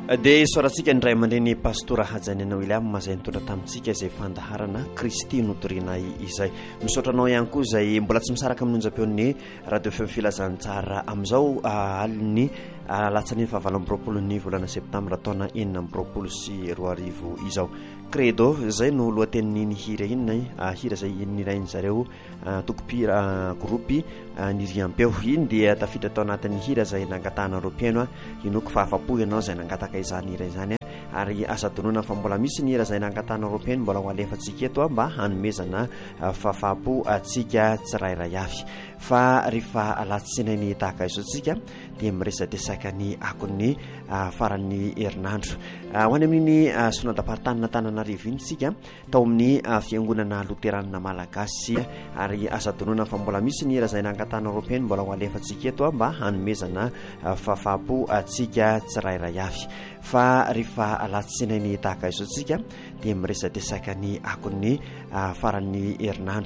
dia sorantsika ndray aman-dreny pastora Hajanina William izay nitondra tamintsika izay fandaharana Kristy notoriana izay. Misaotranao ihany koa izay mbola tsy misaraka amin'ny onjam-peon'ny radio FM filazantsara amin'izao aliny alatsany 7 volana septambra taona 2024 izao. Credo izay no lohatenin'ny hira inona hira izay nirainy zareo tokopira groupy niriampeo iny dia tafiditra tao anatin'ny hira izay nangatahana ropiano inoko fahafapo ianao izay nangataka izany hira izany ary asa donona fa mbola misy ny hira izay nangatahana ropiano mbola ho alefantsika eto mba hanomezana fahafapo atsika tsirairay avy fa rehefa alatsinainy tahaka izao tsika dia miresadresaka ny akon'ny faran'ny herinandro ho any amin'iny sonadapartanina Tananarivo iny sika tao amin'ny fiangonana loteranina malagasy ary asa donona fa mbola misy ny hira izay nangatahana ropiano mbola ho alefantsika eto mba hanomezana fahafapo atsika tsirairay avy fa rehefa alatsinainy tahaka izao tsika dia miresadresaka ny akon'ny faran'ny herinandro